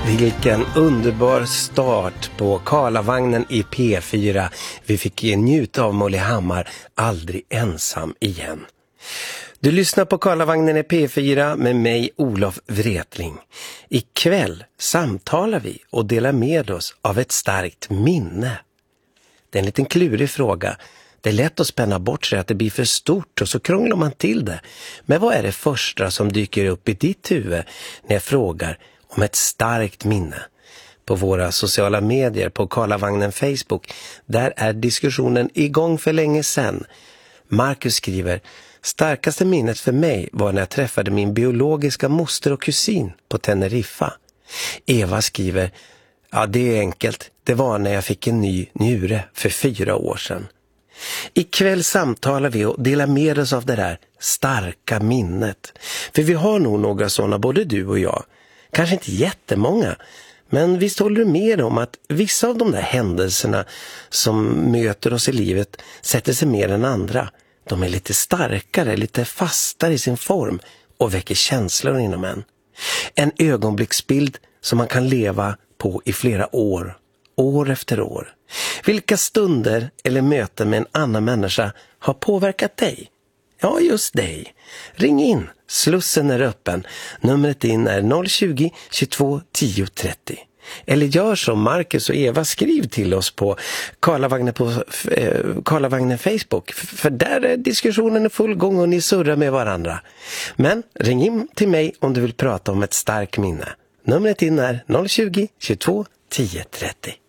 Vilken underbar start på Karlavagnen i P4. Vi fick njuta av Molly Hammar, Aldrig ensam igen. Du lyssnar på Karlavagnen i P4 med mig, Olof Wretling. Ikväll samtalar vi och delar med oss av ett starkt minne. Det är en liten klurig fråga. Det är lätt att spänna bort sig att det blir för stort och så krånglar man till det. Men vad är det första som dyker upp i ditt huvud när jag frågar om ett starkt minne? På våra sociala medier, på Karlavagnen Facebook, där är diskussionen igång för länge sedan. Marcus skriver: starkaste minnet för mig var när jag träffade min biologiska moster och kusin på Teneriffa. Eva skriver: ja, det är enkelt. Det var när jag fick en ny njure för 4 år sedan. Ikväll samtalar vi och delar med oss av det där starka minnet. För vi har nog några sådana, både du och jag. Kanske inte jättemånga, men visst håller du med om att vissa av de där händelserna som möter oss i livet sätter sig mer än andra. De är lite starkare, lite fastare i sin form och väcker känslor inom en. En ögonblicksbild som man kan leva på i flera år, år efter år. Vilka stunder eller möten med en annan människa har påverkat dig? Ja, just dig. Ring in. Slussen är öppen. Numret in är 020 22 10 30. Eller gör som Marcus och Eva, skriv till oss på Karlavagnen Facebook. För där är diskussionen i full gång och ni surrar med varandra. Men ring in till mig om du vill prata om ett starkt minne. Numret in är 020 22 10 30.